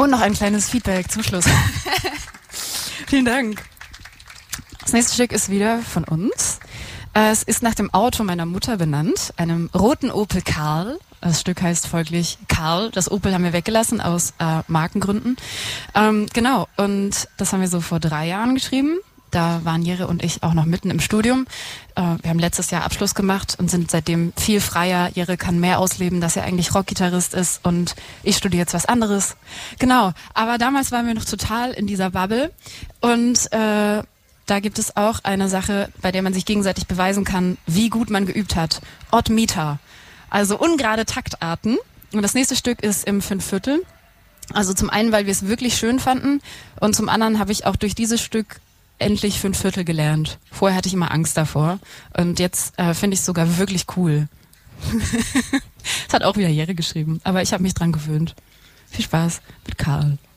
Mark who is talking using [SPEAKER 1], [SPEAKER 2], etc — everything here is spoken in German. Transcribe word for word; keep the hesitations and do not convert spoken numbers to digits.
[SPEAKER 1] Und noch ein kleines Feedback zum Schluss. Vielen Dank. Das nächste Stück ist wieder von uns. Es ist nach dem Auto meiner Mutter benannt, einem roten Opel Karl. Das Stück heißt folglich Karl. Das Opel haben wir weggelassen aus äh, Markengründen. Ähm, genau, und das haben wir so vor drei Jahren geschrieben. Da waren Jere und ich auch noch mitten im Studium. Äh, wir haben letztes Jahr Abschluss gemacht und sind seitdem viel freier. Jere kann mehr ausleben, dass er eigentlich Rockgitarrist ist und ich studiere jetzt was anderes. Genau, aber damals waren wir noch total in dieser Bubble und äh, da gibt es auch eine Sache, bei der man sich gegenseitig beweisen kann, wie gut man geübt hat. Odd Meter, also ungerade Taktarten. Und das nächste Stück ist im Fünfviertel. Also zum einen, weil wir es wirklich schön fanden und zum anderen habe ich auch durch dieses Stück endlich Fünfviertel gelernt. Vorher hatte ich immer Angst davor und jetzt äh, finde ich es sogar wirklich cool. Das hat auch wieder Jere geschrieben, aber ich habe mich dran gewöhnt. Viel Spaß mit Karl.